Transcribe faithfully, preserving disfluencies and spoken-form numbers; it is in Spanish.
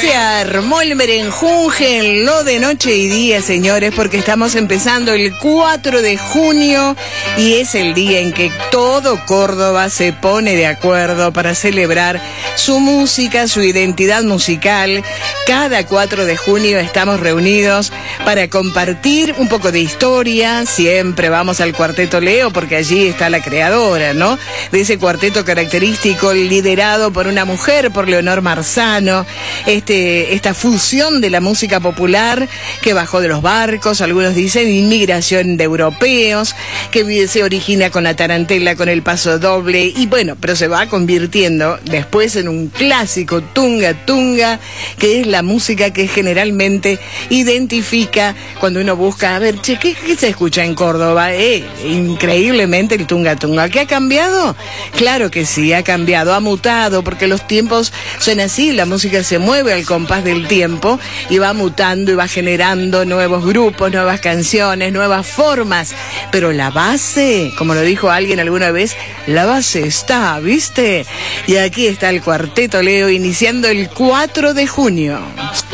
Se armó el merenjunje en lo de noche y día, señores, porque estamos empezando el cuatro de junio y es el día en que todo Córdoba se pone de acuerdo para celebrar su música, su identidad musical. Cada cuatro de junio estamos reunidos para compartir un poco de historia. Siempre vamos al Cuarteto Leo porque allí está la creadora, ¿no? De ese cuarteto característico liderado por una mujer, por Leonor Marzano. Este, esta fusión de la música popular que bajó de los barcos, algunos dicen inmigración de europeos, que se origina con la tarantela, con el paso doble, y bueno, pero se va convirtiendo después en un clásico tunga tunga, que es la música que generalmente identifica cuando uno busca, a ver, che, ¿qué, qué se escucha en Córdoba? Eh, increíblemente el tunga tunga. ¿Qué ha cambiado? Claro que sí, ha cambiado, ha mutado, porque los tiempos son así, la música se mueve al compás del tiempo y va mutando y va generando nuevos grupos, nuevas canciones, nuevas formas, pero la base, como lo dijo alguien alguna vez, la base está, ¿viste? Y aquí está el Cuarteto Leo iniciando el cuatro de junio.